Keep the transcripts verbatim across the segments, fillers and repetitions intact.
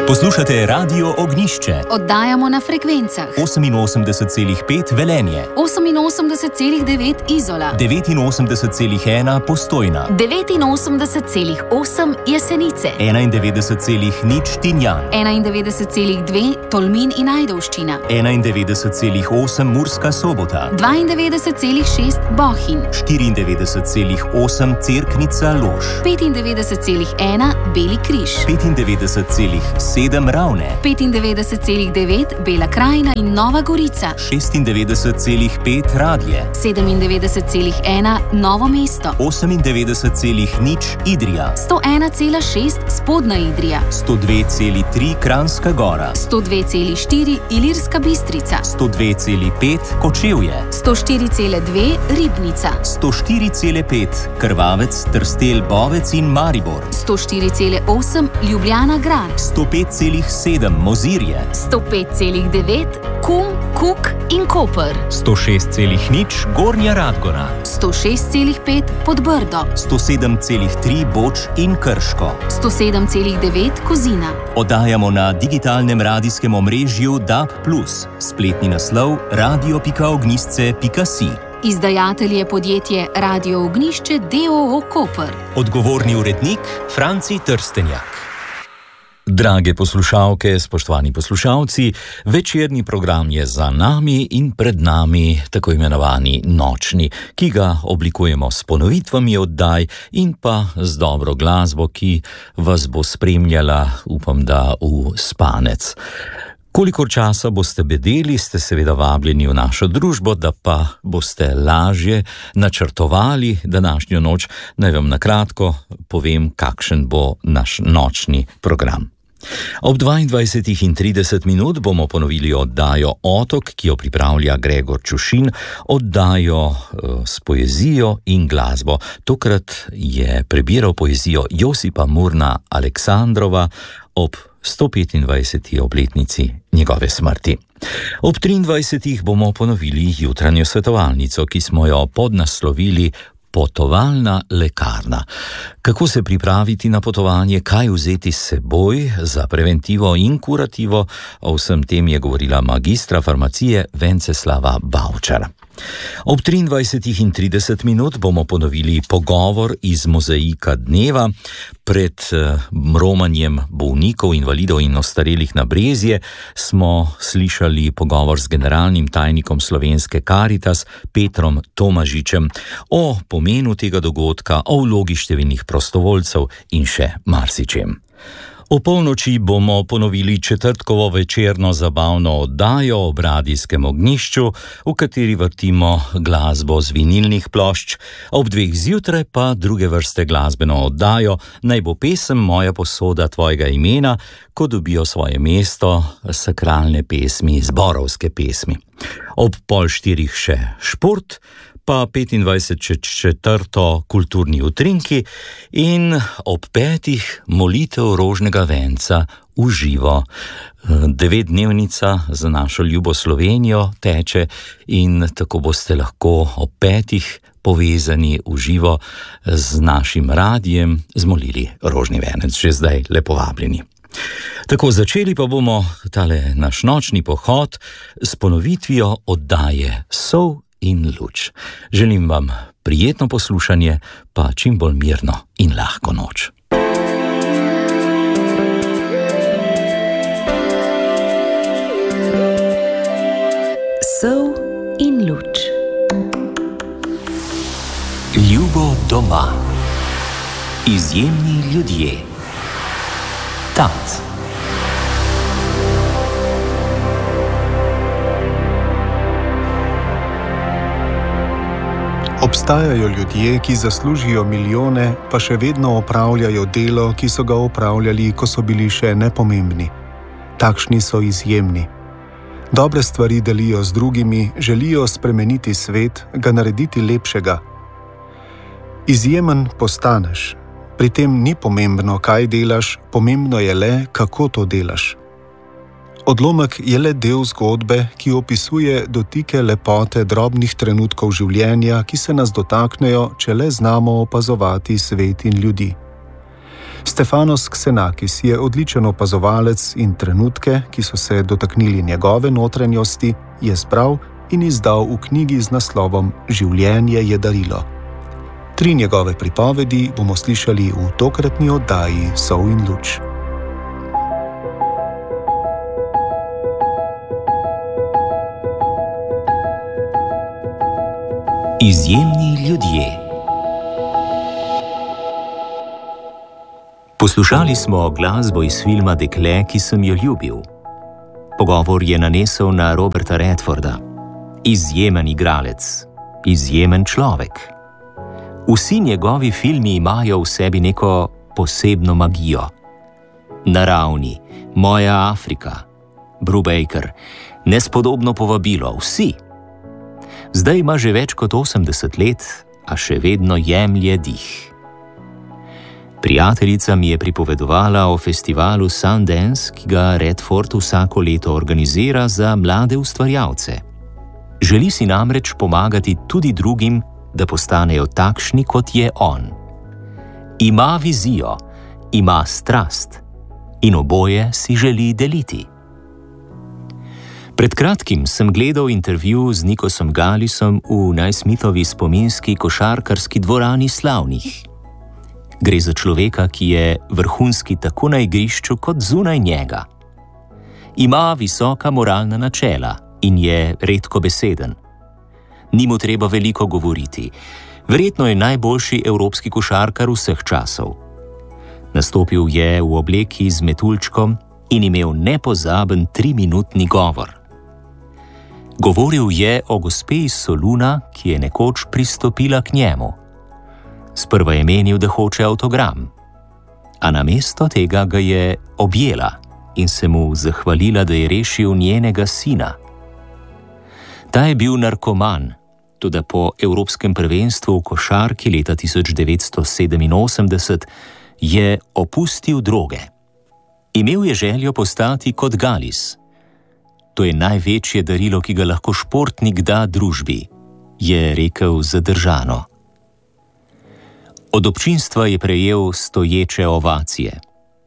Poslušate Radio Ognjišče. Oddajamo na frekvencah oseminosemdeset celih pet Velenje, oseminosemdeset celih devet Izola, devetinosemdeset celih ena Postojna, devetinosemdeset celih osem Jesenice, enaindevetdeset celih nič Tinjan, enaindevetdeset celih dve Tolmin in Ajdovščina, enaindevetdeset celih osem Murska Sobota, dvaindevetdeset celih šest Bohinj, štiriindevetdeset celih osem Cerknica Lož, petindevetdeset celih ena Beli križ, petindevetdeset celih sedem Ravne, petindevetdeset celih devet Bela krajina in Nova Gorica, šestindevetdeset celih pet Radlje, sedemindevetdeset celih ena Novo mesto, osemindevetdeset celih nič Idrija, sto ena celih šest Spodnja Idrija, sto dve celih tri Kranjska Gora, sto dve celih štiri Ilirska Bistrica, sto dve celih pet Kočevje, sto štiri celih dve Ribnica, sto štiri celih pet Krvavec, Trstelj, Bovec in Maribor, sto štiri celih osem Ljubljana Grad, sto pet celih sedem Mozirje, sto pet celih devet Kum, Kuk in Koper, sto šest celih nič Gornja Radgona, sto šest celih pet Podbrdo, sto sedem celih tri Boč in Krško, sto sedem celih devet Kozina. Oddajamo na digitalnem radijskem omrežju D A B plus, spletni naslov radio pika ognjišče pika si. Izdajatelj je podjetje Radio Ognjišče d. o. o. Koper. Odgovorni urednik Franci Trstenjak. Drage poslušalke, spoštovani poslušalci, večerni program je za nami in pred nami tako imenovani nočni, ki ga oblikujemo s ponovitvami oddaj in pa z dobro glasbo, ki vas bo spremljala, upam, da v spanec. Kolikor časa boste bedeli, ste seveda vabljeni v našo družbo, da pa boste lažje načrtovali današnjo noč. Naj vam na kratko povem, kakšen bo naš nočni program. Ob dvaindvajsetih in trideset minut bomo ponovili oddajo Otok, ki jo pripravlja Gregor Čušin, oddajo s poezijo in glasbo. Tokrat je prebiral poezijo Josipa Murna Aleksandrova ob sto petindvajseti obletnici njegove smrti. Ob triindvajsetih bomo ponovili jutranjo svetovalnico, ki smo jo podnaslovili Potovalna lekarna. Kako se pripraviti na potovanje, kaj vzeti s seboj za preventivo in kurativo, o vsem tem je govorila magistra farmacije Venceslava Bavčar. Ob triindvajsetih in trideset minut bomo ponovili pogovor iz mozaika dneva. Pred romanjem bolnikov, invalidov in ostarelih na Brezje smo slišali pogovor z generalnim tajnikom Slovenske Karitas Petrom Tomažičem o pomenu tega dogodka, o vlogi številnih prostovoljcev in še marsičem. O polnoči bomo ponovili četrtkovo večerno zabavno oddajo ob radijskem ognjišču, v kateri vrtimo glasbo z vinilnih plošč, ob dveh zjutraj pa druge vrste glasbeno oddajo Naj bo pesem moja posoda tvojega imena, ko dobijo svoje mesto sakralne pesmi, zborovske pesmi. Ob pol štirih še šport, pa petindvajset čez četrto kulturni utrinki in ob petih molitev rožnega venca v živo. Devetdnevnica za našo ljubo Slovenijo teče in tako boste lahko ob petih povezani v živo z našim radijem zmolili rožni venec. Že zdaj lepo vabljeni. Tako, začeli pa bomo tale naš nočni pohod s ponovitvijo oddaje Sol in luč. Želim vam prijetno poslušanje, pa čim bolj mirno in lahko noč. Sol in luč. Ljubo doma. Izjemni ljudje. Tat. Obstajajo ljudje, ki zaslužijo milijone, pa še vedno opravljajo delo, ki so ga opravljali, ko so bili še nepomembni. Takšni so izjemni. Dobre stvari delijo z drugimi, želijo spremeniti svet, ga narediti lepšega. Izjemen postaneš. Pri tem ni pomembno, kaj delaš, pomembno je le, kako to delaš. Odlomek je le del zgodbe, ki opisuje dotike lepote drobnih trenutkov življenja, ki se nas dotaknejo, če le znamo opazovati svet in ljudi. Stefanos Xenakis je odličen opazovalec in trenutke, ki so se dotaknili njegove notranjosti, je zbral in izdal v knjigi z naslovom Življenje je darilo. Tri njegove pripovedi bomo slišali v tokratni oddaji Sol in luč. Izjemni ljudje. Poslušali smo glasbo iz filma Dekle, ki sem jo ljubil. Pogovor je nanesel na Roberta Redforda. Izjemen igralec, izjemen človek. Vsi njegovi filmi imajo v sebi neko posebno magijo. Naravni, Moja Afrika, Brubaker, Nespodobno povabilo, vsi. Zdaj ima že več kot osemdeset let, a še vedno jemlje dih. Prijateljica mi je pripovedovala o festivalu Sundance, ki ga Redford vsako leto organizira za mlade ustvarjalce. Želi si namreč pomagati tudi drugim, da postanejo takšni, kot je on. Ima vizijo, ima strast in oboje si želi deliti. Pred kratkim sem gledal intervju z Nikosom Gallisom v Naismithovi spominski košarkarski dvorani Slavnih. Gre za človeka, ki je vrhunski tako na igrišču kot zunaj njega. Ima visoka moralna načela in je redkobeseden. Ni mu treba veliko govoriti. Verjetno je najboljši evropski košarkar vseh časov. Nastopil je v obleki z metuljčkom in imel nepozaben triminutni govor. Govoril je o gospe iz Soluna, ki je nekoč pristopila k njemu. Sprva je menil, da hoče avtogram, a namesto tega ga je objela in se mu zahvalila, da je rešil njenega sina. Ta je bil narkoman, toda po evropskem prvenstvu v košarki leta tisoč devetsto sedeminosemdeset je opustil droge. Imel je željo postati kot Gallis. To je največje darilo, ki ga lahko športnik da družbi, je rekel zadržano. Od občinstva je prejel stoječe ovacije.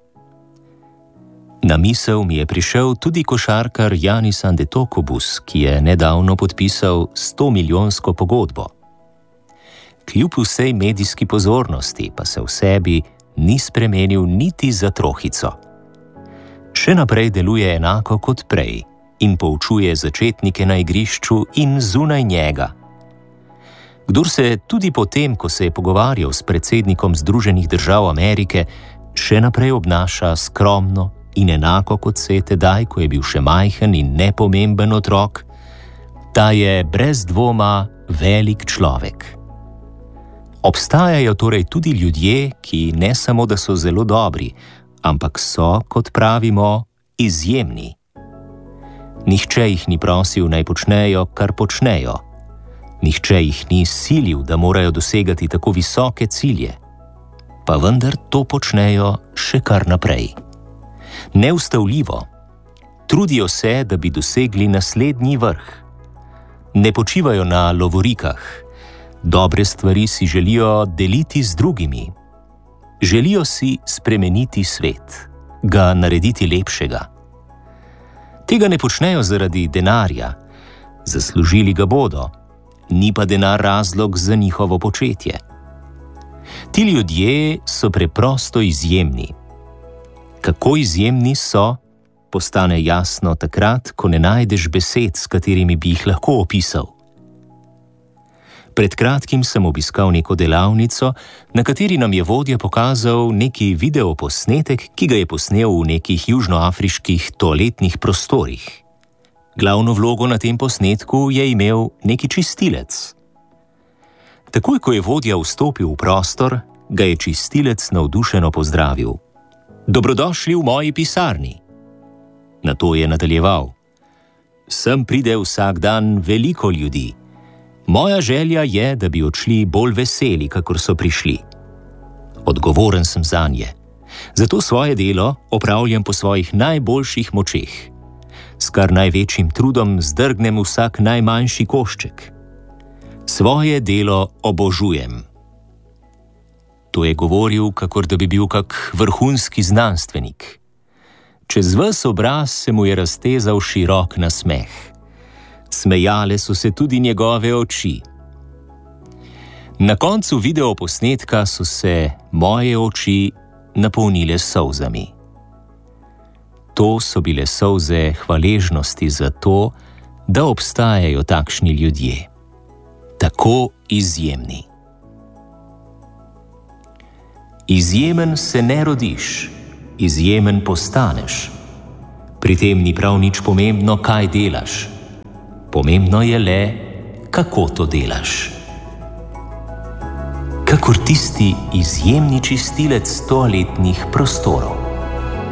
Na misel mi je prišel tudi košarkar Giannis Antetokounmpo, ki je nedavno podpisal stomilijonsko pogodbo. Kljub vsej medijski pozornosti pa se v sebi ni spremenil niti za trohico. Še naprej deluje enako kot prej in poučuje začetnike na igrišču in zunaj njega. Kdor se tudi potem, ko se je pogovarjal s predsednikom Združenih držav Amerike, še naprej obnaša skromno in enako kot se je tedaj, ko je bil še majhen in nepomemben otrok, ta je brez dvoma velik človek. Obstajajo torej tudi ljudje, ki ne samo, da so zelo dobri, ampak so, kot pravimo, izjemni. Nihče jih ni prosil, naj počnejo, kar počnejo. Nihče jih ni silil, da morajo dosegati tako visoke cilje. Pa vendar to počnejo še kar naprej. Neustavljivo. Trudijo se, da bi dosegli naslednji vrh. Ne počivajo na lovorikah. Dobre stvari si želijo deliti z drugimi. Želijo si spremeniti svet, ga narediti lepšega. Tega ne počnejo zaradi denarja. Zaslužili ga bodo, ni pa denar razlog za njihovo početje. Ti ljudje so preprosto izjemni. Kako izjemni so, postane jasno takrat, ko ne najdeš besed, s katerimi bi jih lahko opisal. Pred kratkim sem obiskal neko delavnico, na kateri nam je vodja pokazal neki videoposnetek, ki ga je posnel v nekih južnoafriških toaletnih prostorih. Glavno vlogo na tem posnetku je imel neki čistilec. Takoj, ko je vodja vstopil v prostor, ga je čistilec navdušeno pozdravil. Dobrodošli v moji pisarni. Nato je nadaljeval. Sem pride vsak dan veliko ljudi. Moja želja je, da bi odšli bolj veseli, kakor so prišli. Odgovoren sem zanje. Zato svoje delo opravljam po svojih najboljših močeh. S kar največjim trudom zdrgnem vsak najmanjši košček. Svoje delo obožujem. To je govoril, kakor da bi bil kak vrhunski znanstvenik. Čez ves obraz se mu je raztezal širok nasmeh. Smejale so se tudi njegove oči. Na koncu videoposnetka so se moje oči napolnile s solzami. To so bile solze hvaležnosti za to, da obstajajo takšni ljudje. Tako izjemni. Izjemen se ne rodiš, izjemen postaneš. Pri tem ni prav nič pomembno, kaj delaš. Pomembno je le, kako to delaš. Kakor tisti izjemni čistilec toaletnih prostorov.